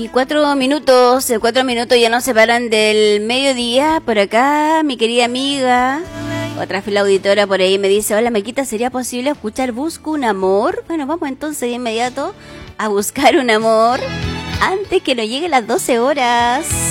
4 minutos, 4 minutos ya nos separan del mediodía. Por acá, mi querida amiga, otra fila auditora por ahí me dice: hola Mequita, ¿sería posible escuchar Busco un amor? Bueno, vamos entonces de inmediato a buscar un amor antes que nos llegue las 12 horas.